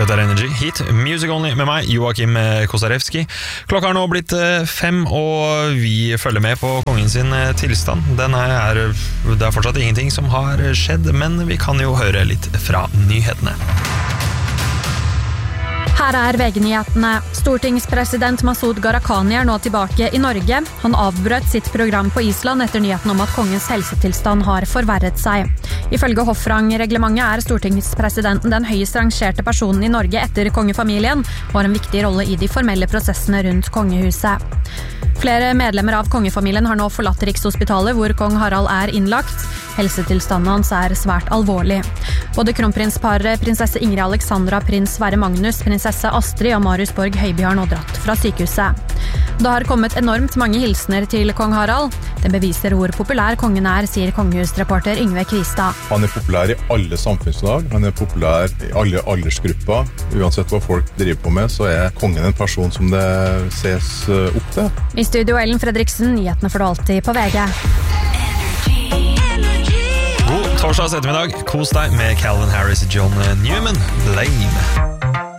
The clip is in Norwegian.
Dette Energy Hit, Music Only med meg, Joakim Kosarewski. Klokka har nå blitt 5, og vi følger med på kongen sin tilstand. Det er fortsatt ingenting som har skjedd, men vi kan jo høre litt fra nyhetene. Her er VG-nyhetene. Stortingspresident Masud Gharahkhani er nå tilbake i Norge. Han avbrøt sitt program på Island etter nyheten om at kongens helsetilstand har forverret seg. Ifølge hoffrangreglementet er stortingspresidenten den høyest rangerte personen i Norge etter kongefamilien, og har en viktig rolle i de formelle prosessene rundt kongehuset. Flere medlemmer av kongefamilien har nå forlatt Rikshospitalet, hvor kong Harald er innlagt. Helsetilstanden hans er svært alvorlig. Både kronprinsparet, prinsesse Ingrid Alexandra, prins Sverre Magnus, prinsesse Astrid og Marius Borg Høiby har nå dratt fra sykehuset. Det har kommet enormt mange hilsener til kong Harald. Det beviser hvor populær kongen er, sier kongehusreporter Yngve Kvistad. Han er populær i alle samfunnslag, han er populær i alle aldersgrupper. Uansett hva folk driver på med, så er kongen en person som det ses opp til. I studio Ellen Fredriksen, nyhetene får du alltid på VG. God torsdags ettermiddag, kos deg med Calvin Harris, John Newman, Lame.